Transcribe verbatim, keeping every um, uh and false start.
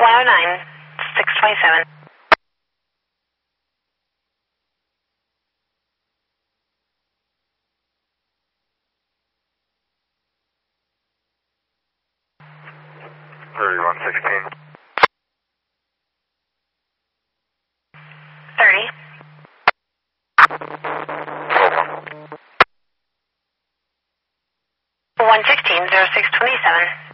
one oh nine, six twenty-seven. thirty-one sixteen. thirty. one sixteen, zero six twenty-seven.